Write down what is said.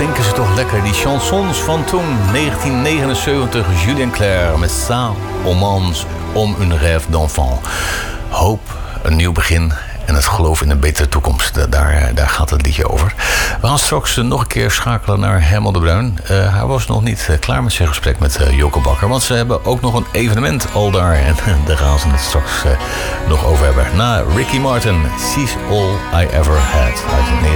klinken ze toch lekker, die chansons van toen, 1979, Julien Clerc met Ça romance om une rêve d'enfant. Hoop, een nieuw begin en het geloof in een betere toekomst. Daar gaat het liedje over. We gaan straks nog een keer schakelen naar Herman de Bruin. Hij was nog niet klaar met zijn gesprek met Joke Bakker, want ze hebben ook nog een evenement al daar. En daar gaan ze het straks nog over hebben. Na Ricky Martin, She's All I Ever Had uit